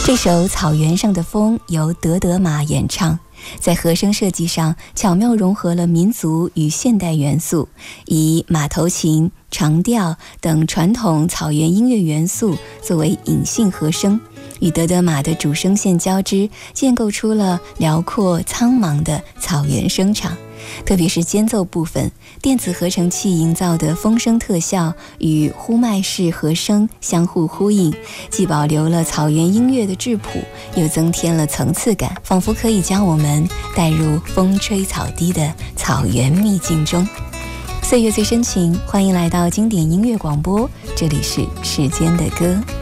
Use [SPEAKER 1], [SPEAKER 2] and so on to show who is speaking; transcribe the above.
[SPEAKER 1] 这首《草原上的风》由德德玛演唱，在和声设计上巧妙融合了民族与现代元素，以马头琴、长调等传统草原音乐元素作为隐性和声，与德德玛的主声线交织，建构出了辽阔苍茫的草原声场。特别是间奏部分，电子合成器营造的风声特效与呼麦式和声相互呼应，既保留了草原音乐的质朴，又增添了层次感，仿佛可以将我们带入风吹草低的草原秘境中。岁月最深情，欢迎来到经典音乐广播，这里是时间的歌。